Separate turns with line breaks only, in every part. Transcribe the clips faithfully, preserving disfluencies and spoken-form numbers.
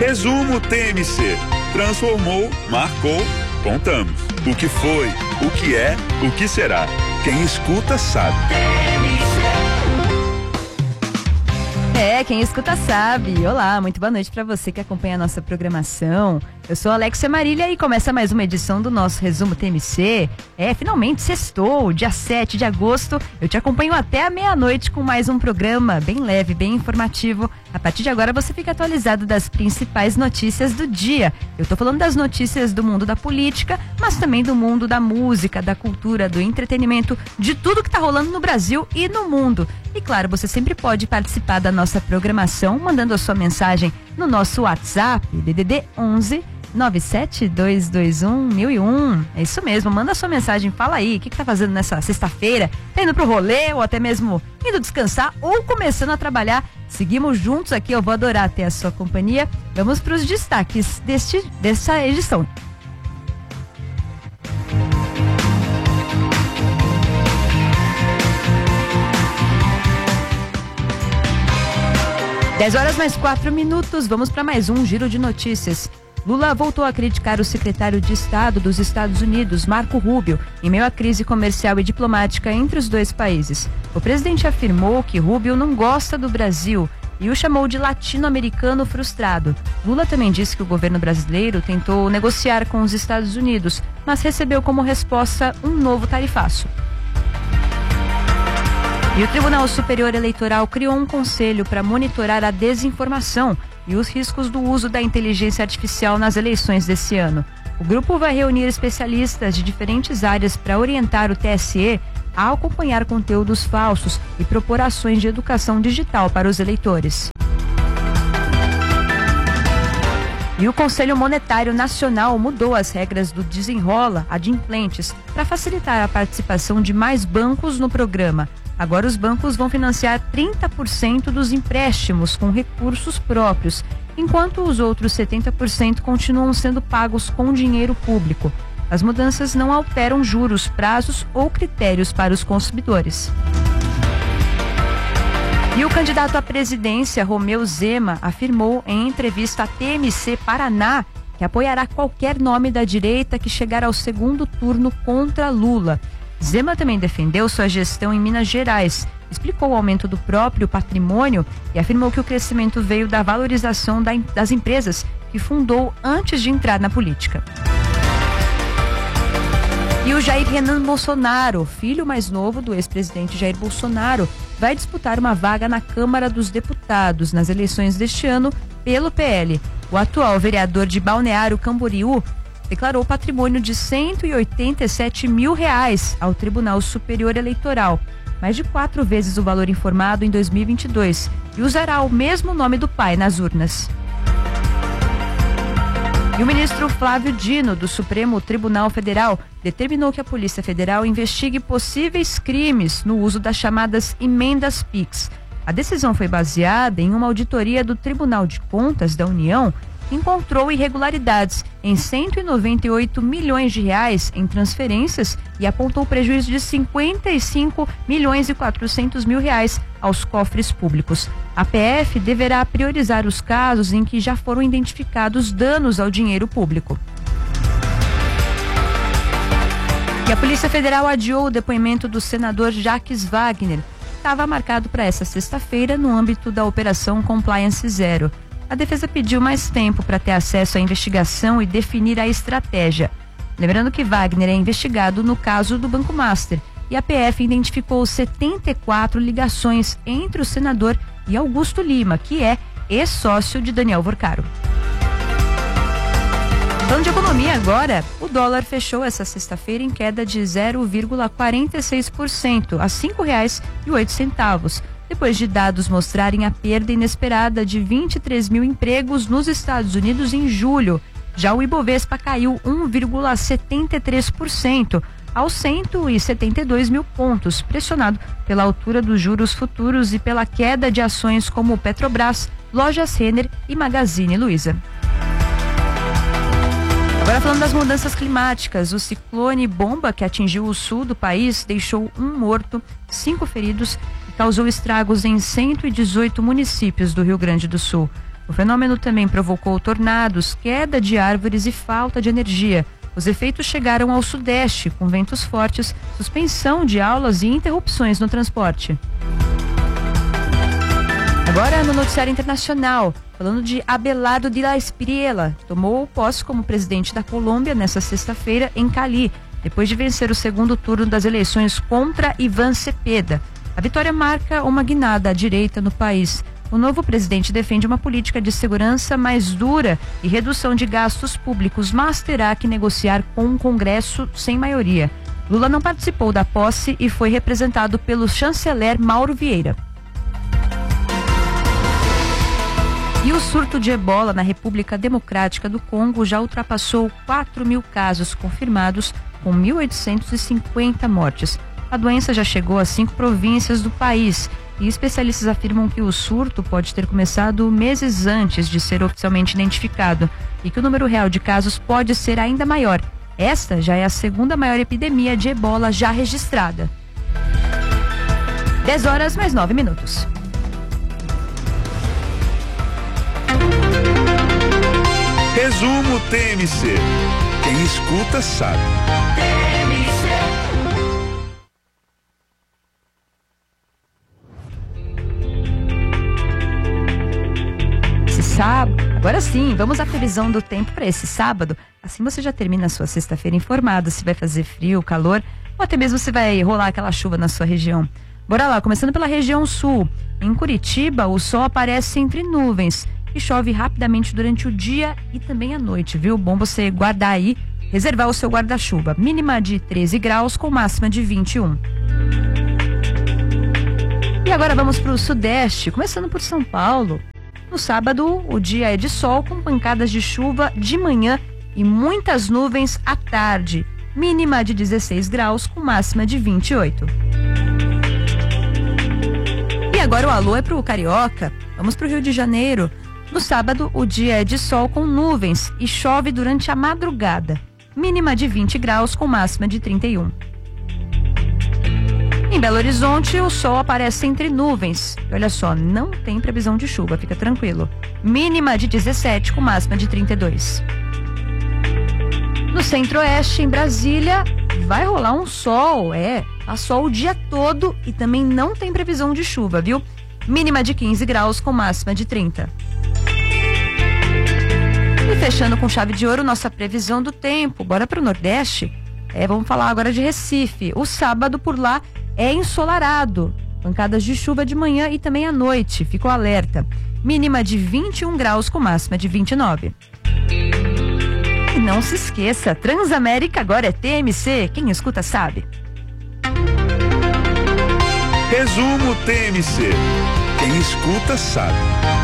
Resumo T M C. Transformou, marcou, contamos. O que foi, o que é, o que será. Quem escuta sabe.
É, quem escuta sabe. Olá, muito boa noite para você que acompanha a nossa programação. Eu sou Alexia Marília e começa mais uma edição do nosso Resumo T M C. É, finalmente sextou, dia sete de agosto. Eu te acompanho até a meia-noite com mais um programa bem leve, bem informativo. A partir de agora você fica atualizado das principais notícias do dia. Eu tô falando das notícias do mundo da política, mas também do mundo da música, da cultura, do entretenimento, de tudo que tá rolando no Brasil e no mundo. E claro, você sempre pode participar da nossa programação mandando a sua mensagem no nosso WhatsApp, D D D onze nove sete dois dois um mil e um. É isso mesmo, manda a sua mensagem, fala aí, o que, que tá fazendo nessa sexta-feira? Tá indo pro rolê ou até mesmo indo descansar ou começando a trabalhar? Seguimos juntos aqui, eu vou adorar ter a sua companhia. Vamos para os destaques deste, dessa edição. dez horas mais quatro minutos, vamos para mais um giro de notícias. Lula voltou a criticar o secretário de Estado dos Estados Unidos, Marco Rubio, em meio à crise comercial e diplomática entre os dois países. O presidente afirmou que Rubio não gosta do Brasil e o chamou de latino-americano frustrado. Lula também disse que o governo brasileiro tentou negociar com os Estados Unidos, mas recebeu como resposta um novo tarifaço. E o Tribunal Superior Eleitoral criou um conselho para monitorar a desinformação e os riscos do uso da inteligência artificial nas eleições desse ano. O grupo vai reunir especialistas de diferentes áreas para orientar o T S E a acompanhar conteúdos falsos e propor ações de educação digital para os eleitores. E o Conselho Monetário Nacional mudou as regras do Desenrola Adimplentes para facilitar a participação de mais bancos no programa. Agora os bancos vão financiar trinta por cento dos empréstimos com recursos próprios, enquanto os outros setenta por cento continuam sendo pagos com dinheiro público. As mudanças não alteram juros, prazos ou critérios para os consumidores. E o candidato à presidência, Romeu Zema, afirmou em entrevista à T M C Paraná que apoiará qualquer nome da direita que chegar ao segundo turno contra Lula. Zema também defendeu sua gestão em Minas Gerais, explicou o aumento do próprio patrimônio e afirmou que o crescimento veio da valorização da, das empresas que fundou antes de entrar na política. E o Jair Renan Bolsonaro, filho mais novo do ex-presidente Jair Bolsonaro, vai disputar uma vaga na Câmara dos Deputados nas eleições deste ano pelo P L. O atual vereador de Balneário Camboriú declarou patrimônio de cento e oitenta e sete mil reais ao Tribunal Superior Eleitoral, mais de quatro vezes o valor informado em dois mil e vinte e dois, e usará o mesmo nome do pai nas urnas. E o ministro Flávio Dino, do Supremo Tribunal Federal, determinou que a Polícia Federal investigue possíveis crimes no uso das chamadas emendas Pix. A decisão foi baseada em uma auditoria do Tribunal de Contas da União, encontrou irregularidades em cento e noventa e oito milhões de reais em transferências e apontou prejuízo de cinquenta e cinco milhões e quatrocentos mil reais aos cofres públicos. A P F deverá priorizar os casos em que já foram identificados danos ao dinheiro público. E a Polícia Federal adiou o depoimento do senador Jacques Wagner, que estava marcado para essa sexta-feira no âmbito da Operação Compliance Zero. A defesa pediu mais tempo para ter acesso à investigação e definir a estratégia. Lembrando que Wagner é investigado no caso do Banco Master e a P F identificou setenta e quatro ligações entre o senador e Augusto Lima, que é ex-sócio de Daniel Vorcaro. Falando de economia agora, o dólar fechou essa sexta-feira em queda de zero vírgula quarenta e seis por cento a cinco reais e oito centavos. Depois de dados mostrarem a perda inesperada de vinte e três mil empregos nos Estados Unidos em julho. Já o Ibovespa caiu um vírgula setenta e três por cento aos cento e setenta e dois mil pontos, pressionado pela altura dos juros futuros e pela queda de ações como Petrobras, Lojas Renner e Magazine Luiza. Agora falando das mudanças climáticas, o ciclone Bomba, que atingiu o sul do país, deixou um morto, cinco feridos e causou estragos em cento e dezoito municípios do Rio Grande do Sul. O fenômeno também provocou tornados, queda de árvores e falta de energia. Os efeitos chegaram ao sudeste, com ventos fortes, suspensão de aulas e interrupções no transporte. Agora no noticiário internacional, falando de Abelardo de la Espriella, tomou posse como presidente da Colômbia nesta sexta-feira em Cali, depois de vencer o segundo turno das eleições contra Iván Cepeda. A vitória marca uma guinada à direita no país. O novo presidente defende uma política de segurança mais dura e redução de gastos públicos, mas terá que negociar com um Congresso sem maioria. Lula não participou da posse e foi representado pelo chanceler Mauro Vieira. E o surto de ebola na República Democrática do Congo já ultrapassou quatro mil casos confirmados, com mil oitocentos e cinquenta mortes. A doença já chegou a cinco províncias do país e especialistas afirmam que o surto pode ter começado meses antes de ser oficialmente identificado e que o número real de casos pode ser ainda maior. Esta já é a segunda maior epidemia de ebola já registrada. dez horas mais nove minutos.
Resumo T M C. Quem escuta sabe.
Esse sábado, agora sim, vamos à previsão do tempo para esse sábado. Assim você já termina a sua sexta-feira informado se vai fazer frio, calor ou até mesmo se vai rolar aquela chuva na sua região. Bora lá, começando pela região sul. Em Curitiba, o sol aparece entre nuvens e chove rapidamente durante o dia e também à noite, viu? Bom você guardar aí, reservar o seu guarda-chuva. Mínima de treze graus com máxima de vinte e um. E agora vamos para o sudeste, começando por São Paulo. No sábado, o dia é de sol com pancadas de chuva de manhã e muitas nuvens à tarde. Mínima de dezesseis graus com máxima de vinte e oito. E agora o alô é para o Carioca. Vamos para o Rio de Janeiro. No sábado, o dia é de sol com nuvens e chove durante a madrugada. Mínima de vinte graus com máxima de trinta e um. Em Belo Horizonte, o sol aparece entre nuvens. E olha só, não tem previsão de chuva, fica tranquilo. Mínima de dezessete com máxima de trinta e dois. No centro-oeste, em Brasília, vai rolar um sol, é, tá sol o dia todo e também não tem previsão de chuva, viu? Mínima de quinze graus com máxima de trinta. E fechando com chave de ouro nossa previsão do tempo, bora para o Nordeste. É, vamos falar agora de Recife. O sábado por lá é ensolarado, pancadas de chuva de manhã e também à noite, ficou alerta. Mínima de vinte e um graus com máxima de vinte e nove. E não se esqueça, Transamérica agora é T M C, quem escuta sabe.
Resumo T M C. Quem escuta sabe.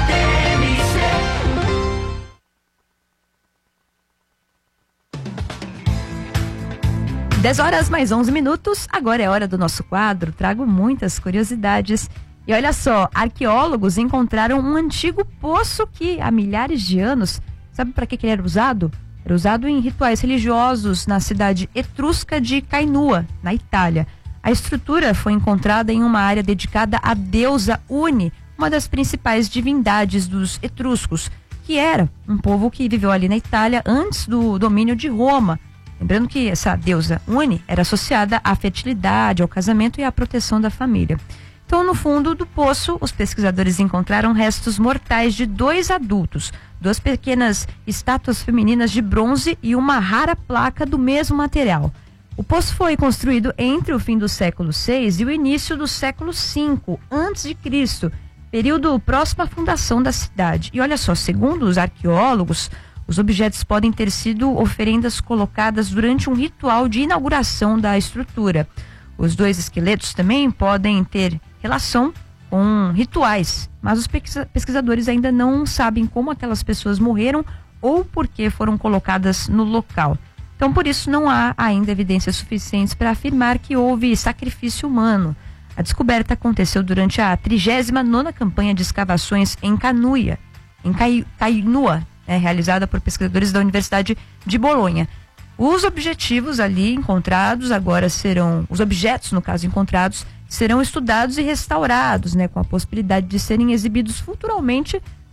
dez horas mais onze minutos, agora é hora do nosso quadro, trago muitas curiosidades. E olha só, arqueólogos encontraram um antigo poço que há milhares de anos, sabe para que, que ele era usado? Era usado em rituais religiosos na cidade etrusca de Cainua, na Itália. A estrutura foi encontrada em uma área dedicada à deusa Uni, uma das principais divindades dos etruscos, que era um povo que viveu ali na Itália antes do domínio de Roma. Lembrando que essa deusa Uni era associada à fertilidade, ao casamento e à proteção da família. Então, no fundo do poço, os pesquisadores encontraram restos mortais de dois adultos, duas pequenas estátuas femininas de bronze e uma rara placa do mesmo material. O poço foi construído entre o fim do século seis e o início do século cinco, antes de Cristo, período próximo à fundação da cidade. E olha só, segundo os arqueólogos, os objetos podem ter sido oferendas colocadas durante um ritual de inauguração da estrutura. Os dois esqueletos também podem ter relação com rituais, mas os pesquisadores ainda não sabem como aquelas pessoas morreram ou por que foram colocadas no local. Então, por isso, não há ainda evidências suficientes para afirmar que houve sacrifício humano. A descoberta aconteceu durante a trigésima nona campanha de escavações em Canuia, em Cainua, É, realizada por pesquisadores da Universidade de Bolonha. Os objetivos ali encontrados agora serão, os objetos no caso encontrados, serão estudados e restaurados, né, com a possibilidade de serem exibidos futuramente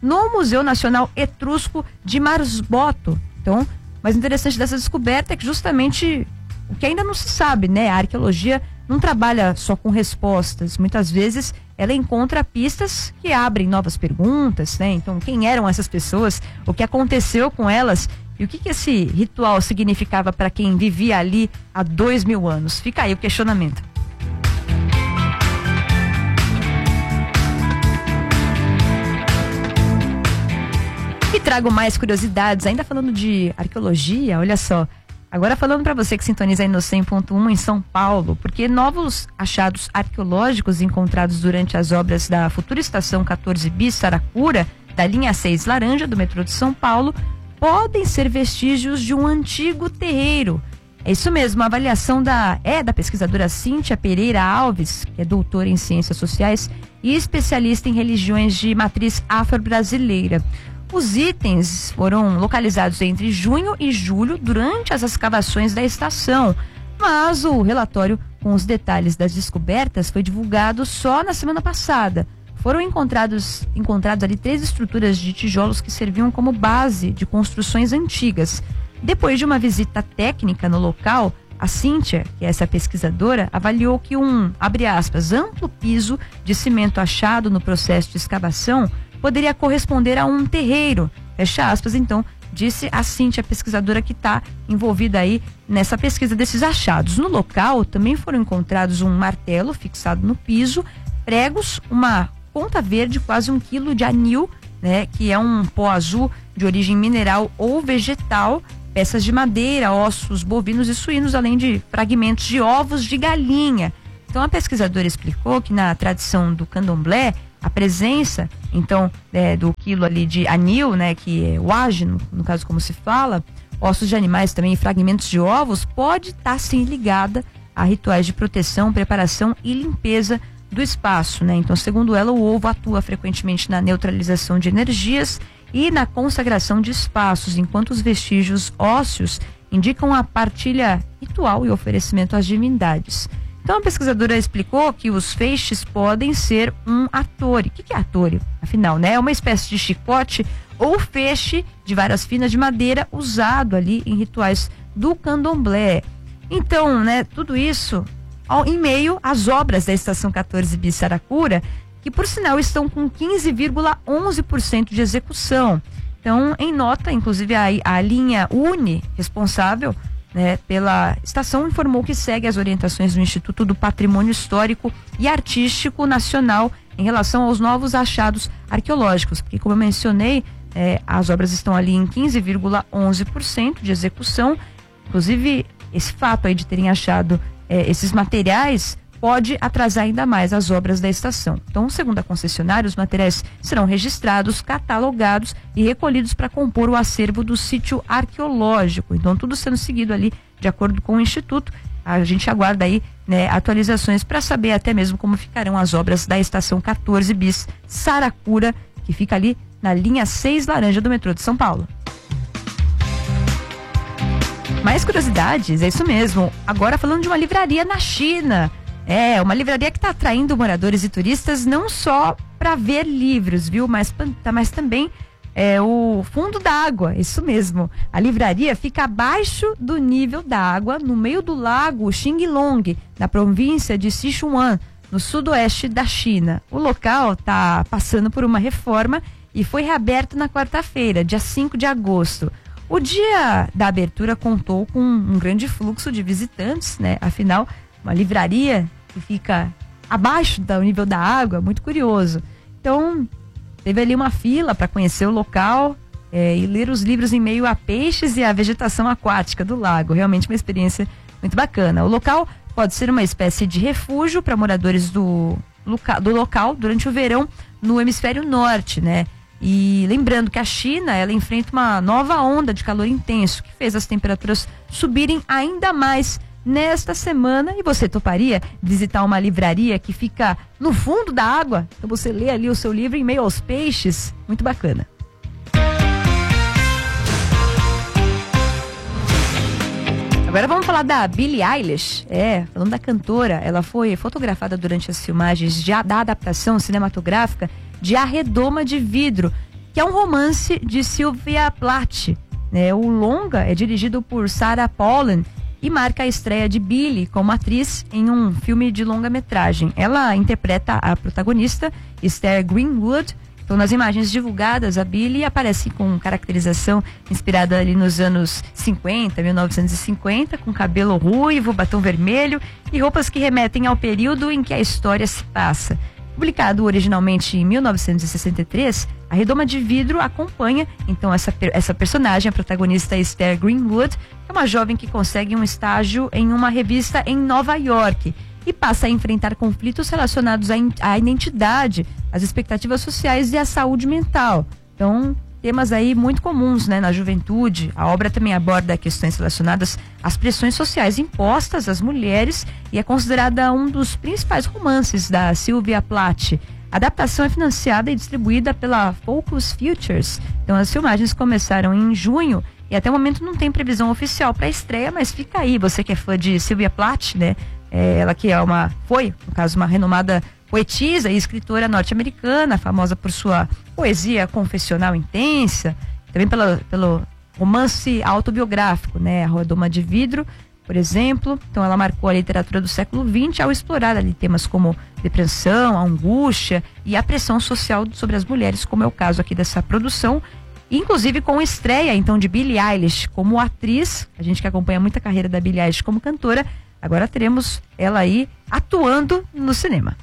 no Museu Nacional Etrusco de Marzbotto. Então, o mais interessante dessa descoberta é que justamente o que ainda não se sabe, né? A arqueologia não trabalha só com respostas. Muitas vezes ela encontra pistas que abrem novas perguntas, né? Então, quem eram essas pessoas? O que aconteceu com elas? E o que, que esse ritual significava para quem vivia ali há dois mil anos? Fica aí o questionamento. E trago mais curiosidades, ainda falando de arqueologia, olha só. Agora falando para você que sintoniza aí no cem ponto um em São Paulo, porque novos achados arqueológicos encontrados durante as obras da futura estação quatorze bis Saracura, da linha seis Laranja do metrô de São Paulo, podem ser vestígios de um antigo terreiro. É isso mesmo, a avaliação da, é da pesquisadora Cíntia Pereira Alves, que é doutora em ciências sociais e especialista em religiões de matriz afro-brasileira. Os itens foram localizados entre junho e julho durante as escavações da estação, mas o relatório com os detalhes das descobertas foi divulgado só na semana passada. Foram encontrados, encontrados ali três estruturas de tijolos que serviam como base de construções antigas. Depois de uma visita técnica no local, a Cíntia, que é essa pesquisadora, avaliou que um, abre aspas, amplo piso de cimento achado no processo de escavação poderia corresponder a um terreiro, fecha aspas. Então, disse a Cíntia, pesquisadora que está envolvida aí nessa pesquisa desses achados. No local também foram encontrados um martelo fixado no piso, pregos, uma ponta verde, quase um quilo de anil, né, que é um pó azul de origem mineral ou vegetal, peças de madeira, ossos bovinos e suínos, além de fragmentos de ovos de galinha. Então a pesquisadora explicou que na tradição do candomblé, a presença, então, é, do quilo ali de anil, né, que é o ágino, no caso como se fala, ossos de animais também e fragmentos de ovos, pode estar sim ligada a rituais de proteção, preparação e limpeza do espaço, né? Então, segundo ela, o ovo atua frequentemente na neutralização de energias e na consagração de espaços, enquanto os vestígios ósseos indicam a partilha ritual e oferecimento às divindades. Então a pesquisadora explicou que os feixes podem ser um atore. O que, que é atore? Afinal, né? É uma espécie de chicote ou feixe de varas finas de madeira usado ali em rituais do candomblé. Então, né, tudo isso ao, em meio às obras da estação quatorze bis Saracura, que por sinal estão com quinze vírgula onze por cento de execução. Então, em nota, inclusive a, a linha Uni, responsável, né, pela estação, informou que segue as orientações do Instituto do Patrimônio Histórico e Artístico Nacional em relação aos novos achados arqueológicos, porque, como eu mencionei, é, as obras estão ali em quinze vírgula onze por cento de execução. Inclusive, esse fato aí de terem achado é, esses materiais pode atrasar ainda mais as obras da estação. Então, segundo a concessionária, os materiais serão registrados, catalogados e recolhidos para compor o acervo do sítio arqueológico. Então, tudo sendo seguido ali de acordo com o Instituto. A gente aguarda aí, né, atualizações para saber até mesmo como ficarão as obras da estação quatorze bis Saracura, que fica ali na linha seis Laranja do metrô de São Paulo. Mais curiosidades, é isso mesmo. Agora falando de uma livraria na China. É, uma livraria que está atraindo moradores e turistas não só para ver livros, viu? Mas, mas também é, o fundo da água, isso mesmo. A livraria fica abaixo do nível da água, no meio do lago Xinglong, na província de Sichuan, no sudoeste da China. O local está passando por uma reforma e foi reaberto na quarta-feira, dia cinco de agosto. O dia da abertura contou com um grande fluxo de visitantes, né? Afinal, uma livraria que fica abaixo do nível da água, muito curioso. Então, teve ali uma fila para conhecer o local é, e ler os livros em meio a peixes e a vegetação aquática do lago. Realmente uma experiência muito bacana. O local pode ser uma espécie de refúgio para moradores do, loca, do local durante o verão no hemisfério norte, né? E lembrando que a China, ela enfrenta uma nova onda de calor intenso, que fez as temperaturas subirem ainda mais nesta semana. E você toparia visitar uma livraria que fica no fundo da água? Então você lê ali o seu livro em meio aos peixes. Muito bacana. Agora vamos falar da Billie Eilish. É, falando da cantora, ela foi fotografada durante as filmagens de, da adaptação cinematográfica de A Redoma de Vidro, que é um romance de Sylvia Plath. Né? O longa é dirigido por Sarah Pollin e marca a estreia de Billie como atriz em um filme de longa-metragem. Ela interpreta a protagonista, Esther Greenwood. Então, nas imagens divulgadas, a Billie aparece com caracterização inspirada ali nos anos cinquenta, mil novecentos e cinquenta, com cabelo ruivo, batom vermelho e roupas que remetem ao período em que a história se passa. Publicado originalmente em mil novecentos e sessenta e três, A Redoma de Vidro acompanha, então, essa, essa personagem, a protagonista Esther Greenwood, é uma jovem que consegue um estágio em uma revista em Nova York e passa a enfrentar conflitos relacionados à, à identidade, às expectativas sociais e à saúde mental. Então, temas aí muito comuns, né, na juventude. A obra também aborda questões relacionadas às pressões sociais impostas às mulheres e é considerada um dos principais romances da Sylvia Plath. A adaptação é financiada e distribuída pela Focus Features. Então, as filmagens começaram em junho e até o momento não tem previsão oficial para a estreia, mas fica aí, você que é fã de Sylvia Plath, né? É, ela que é uma, foi, no caso, uma renomada poetisa e escritora norte-americana, famosa por sua poesia confessional intensa, também pela, pelo romance autobiográfico, né? A Redoma de Vidro, por exemplo. Então ela marcou a literatura do século vinte ao explorar ali temas como depressão, angústia e a pressão social sobre as mulheres, como é o caso aqui dessa produção, inclusive com estreia então de Billie Eilish como atriz. A gente que acompanha muito a carreira da Billie Eilish como cantora, agora teremos ela aí atuando no cinema.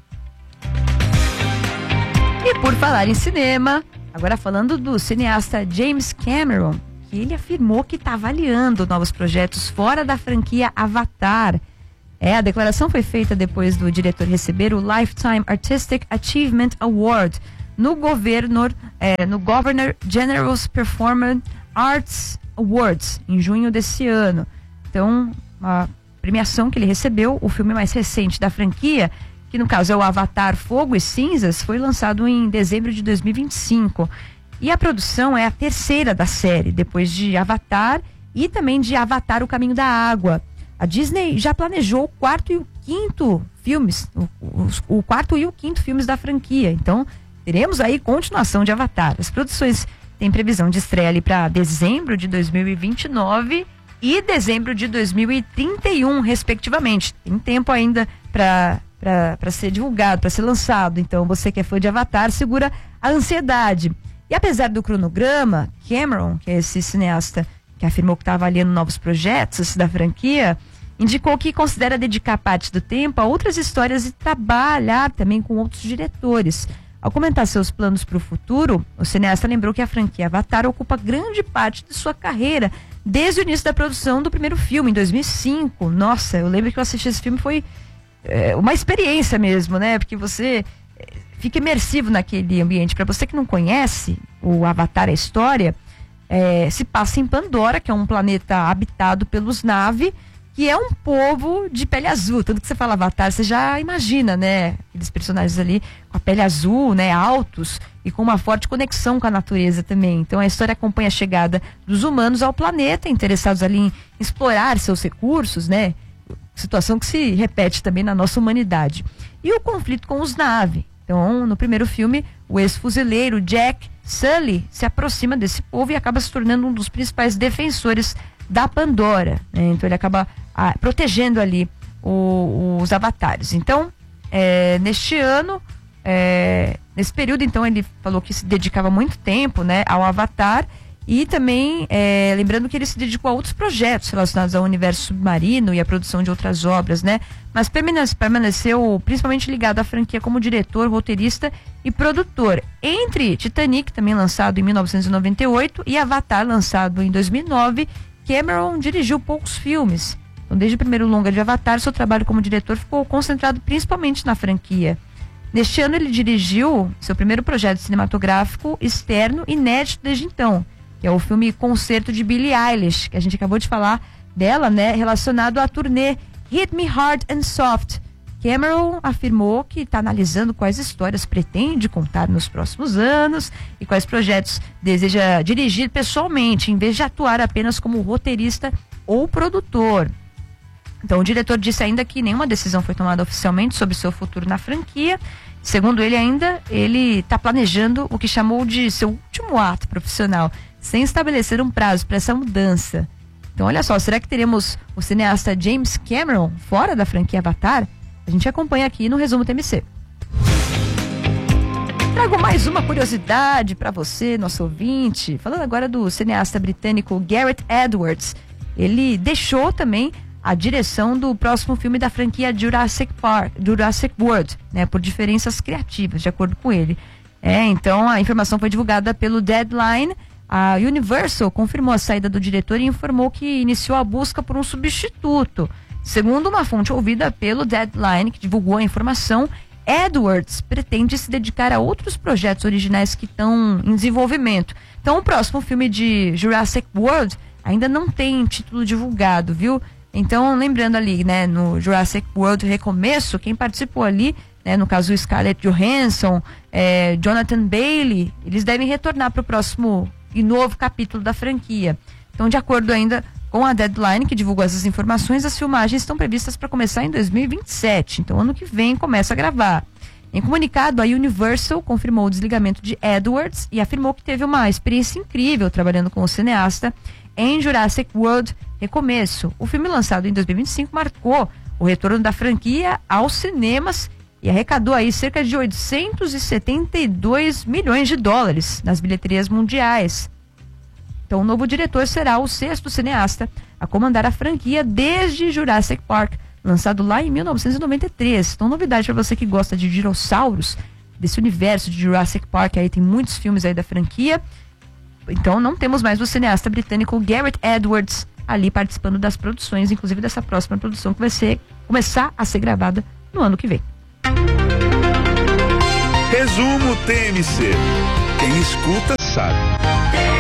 E por falar em cinema, agora falando do cineasta James Cameron, que ele afirmou que está avaliando novos projetos fora da franquia Avatar. É, a declaração foi feita depois do diretor receber o Lifetime Artistic Achievement Award no Governor, é, no Governor General's Performance Arts Awards, em junho desse ano. Então, a premiação que ele recebeu, o filme mais recente da franquia, que no caso é o Avatar Fogo e Cinzas, foi lançado em dezembro de dois mil e vinte e cinco. E a produção é a terceira da série, depois de Avatar e também de Avatar O Caminho da Água. A Disney já planejou o quarto e o quinto filmes, o, o, o quarto e o quinto filmes da franquia. Então, teremos aí continuação de Avatar. As produções têm previsão de estreia ali para dezembro de dois mil e vinte e nove e dezembro de dois mil e trinta e um, respectivamente. Tem tempo ainda para para ser divulgado, para ser lançado. Então, você que é fã de Avatar, segura a ansiedade. E apesar do cronograma, Cameron, que é esse cineasta que afirmou que está avaliando novos projetos da franquia, indicou que considera dedicar parte do tempo a outras histórias e trabalhar também com outros diretores. Ao comentar seus planos para o futuro, o cineasta lembrou que a franquia Avatar ocupa grande parte de sua carreira desde o início da produção do primeiro filme, em dois mil e cinco. Nossa, eu lembro que eu assisti esse filme, foi é, uma experiência mesmo, né? Porque você fica imersivo naquele ambiente. Para você que não conhece o Avatar, a história, é, se passa em Pandora, que é um planeta habitado pelos Na'vi, que é um povo de pele azul. Tanto que você fala Avatar, você já imagina, né? Aqueles personagens ali com a pele azul, né? Altos e com uma forte conexão com a natureza também. Então a história acompanha a chegada dos humanos ao planeta, interessados ali em explorar seus recursos, né? Situação que se repete também na nossa humanidade. E o conflito com os Na'vi. Então, no primeiro filme, o ex-fuzileiro Jack Sully se aproxima desse povo e acaba se tornando um dos principais defensores da Pandora, né? Então ele acaba ah, protegendo ali o, os avatares. Então, é, neste ano, é, nesse período, então, ele falou que se dedicava muito tempo, né, ao Avatar. E também, é, lembrando que ele se dedicou a outros projetos relacionados ao universo submarino e à produção de outras obras, né? Mas permaneceu principalmente ligado à franquia como diretor, roteirista e produtor. Entre Titanic, também lançado em mil novecentos e noventa e oito, e Avatar, lançado em dois mil e nove, Cameron dirigiu poucos filmes. Então, desde o primeiro longa de Avatar, seu trabalho como diretor ficou concentrado principalmente na franquia. Neste ano, ele dirigiu seu primeiro projeto cinematográfico externo, inédito desde então, que é o filme Concerto de Billie Eilish, que a gente acabou de falar dela, né, relacionado à turnê Hit Me Hard and Soft. Cameron afirmou que está analisando quais histórias pretende contar nos próximos anos e quais projetos deseja dirigir pessoalmente, em vez de atuar apenas como roteirista ou produtor. Então o diretor disse ainda que nenhuma decisão foi tomada oficialmente sobre seu futuro na franquia. Segundo ele ainda, ele está planejando o que chamou de seu último ato profissional, sem estabelecer um prazo para essa mudança. Então olha só, será que teremos o cineasta James Cameron fora da franquia Avatar? A gente acompanha aqui no Resumo T M C. Trago mais uma curiosidade para você, nosso ouvinte. Falando agora do cineasta britânico Gareth Edwards. Ele deixou também a direção do próximo filme da franquia Jurassic Park, Jurassic World, né, por diferenças criativas, de acordo com ele. É, então a informação foi divulgada pelo Deadline. A Universal confirmou a saída do diretor e informou que iniciou a busca por um substituto. Segundo uma fonte ouvida pelo Deadline, que divulgou a informação, Edwards pretende se dedicar a outros projetos originais que estão em desenvolvimento. Então o próximo filme de Jurassic World ainda não tem título divulgado, viu? Então, lembrando ali, né, no Jurassic World Recomeço, quem participou ali, né, no caso Scarlett Johansson, é, Jonathan Bailey, eles devem retornar para o próximo e novo capítulo da franquia. Então, de acordo ainda com a Deadline, que divulgou essas informações, as filmagens estão previstas para começar em dois mil e vinte e sete. Então, ano que vem começa a gravar. Em comunicado, a Universal confirmou o desligamento de Edwards e afirmou que teve uma experiência incrível trabalhando com o cineasta em Jurassic World Recomeço. O filme lançado em dois mil e vinte e cinco marcou o retorno da franquia aos cinemas e arrecadou aí cerca de oitocentos e setenta e dois milhões de dólares nas bilheterias mundiais. Então o novo diretor será o sexto cineasta a comandar a franquia desde Jurassic Park, lançado lá em mil novecentos e noventa e três. Então novidade para você que gosta de dinossauros, desse universo de Jurassic Park, aí tem muitos filmes aí da franquia. Então não temos mais o cineasta britânico Gareth Edwards ali participando das produções, inclusive dessa próxima produção que vai ser, começar a ser gravada no ano que vem.
Resumo T M C. Quem escuta sabe.